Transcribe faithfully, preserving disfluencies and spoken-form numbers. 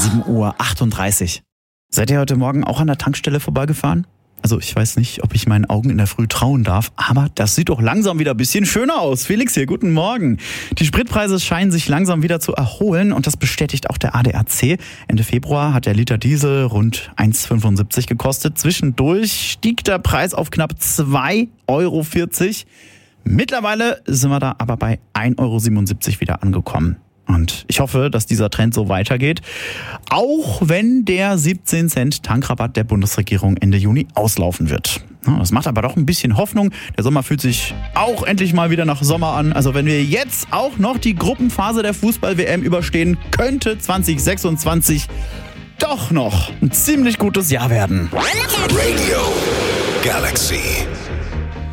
sieben Uhr achtunddreißig. Seid ihr heute Morgen auch an der Tankstelle vorbeigefahren? Also ich weiß nicht, ob ich meinen Augen in der Früh trauen darf, aber das sieht doch langsam wieder ein bisschen schöner aus. Felix hier, guten Morgen. Die Spritpreise scheinen sich langsam wieder zu erholen und das bestätigt auch der A D A C. Ende Februar hat der Liter Diesel rund eins Komma fünfundsiebzig gekostet. Zwischendurch stieg der Preis auf knapp zwei Euro vierzig. Mittlerweile sind wir da aber bei ein Euro siebenundsiebzig wieder angekommen. Und ich hoffe, dass dieser Trend so weitergeht, auch wenn der siebzehn Cent Tankrabatt der Bundesregierung Ende Juni auslaufen wird. Das macht aber doch ein bisschen Hoffnung. Der Sommer fühlt sich auch endlich mal wieder nach Sommer an. Also wenn wir jetzt auch noch die Gruppenphase der Fußball-W M überstehen, könnte zwanzig sechsundzwanzig doch noch ein ziemlich gutes Jahr werden. Radio Galaxy.